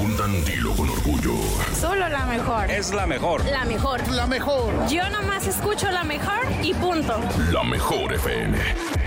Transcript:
preguntan, dilo con orgullo. Solo la mejor. Es la mejor. La mejor. La mejor. Yo nomás escucho la mejor y punto. La Mejor FM.